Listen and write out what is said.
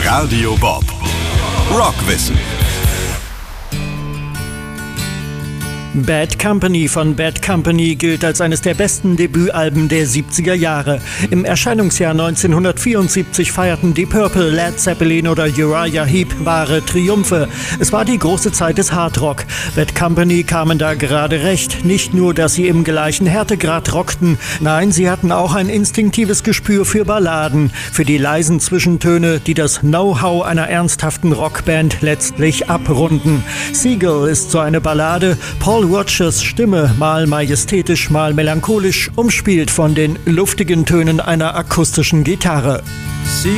Radio Bob. Rockwissen. Bad Company von Bad Company gilt als eines der besten Debütalben der 70er Jahre. Im Erscheinungsjahr 1974 feierten Deep Purple, Led Zeppelin oder Uriah Heep wahre Triumphe. Es war die große Zeit des Hardrock. Bad Company kamen da gerade recht. Nicht nur, dass sie im gleichen Härtegrad rockten, nein, sie hatten auch ein instinktives Gespür für Balladen, für die leisen Zwischentöne, die das Know-how einer ernsthaften Rockband letztlich abrunden. Seagull ist so eine Ballade. Paul Rodgers Stimme, mal majestätisch, mal melancholisch, umspielt von den luftigen Tönen einer akustischen Gitarre.